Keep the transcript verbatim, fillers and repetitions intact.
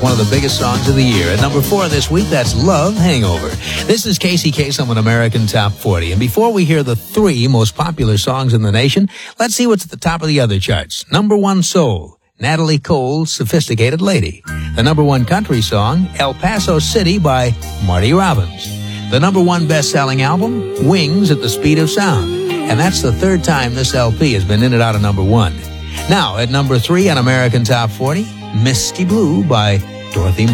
one of the biggest songs of the year. At number four this week, that's Love Hangover. This is Casey Kasem on American Top forty. And before we hear the three most popular songs in the nation, let's see what's at the top of the other charts. Number one soul, Natalie Cole's Sophisticated Lady. The number one country song, El Paso City by Marty Robbins. The number one best-selling album, Wings at the Speed of Sound. And that's the third time this L P has been in and out of number one. Now, at number three on American Top forty, Misty Blue by Dorothy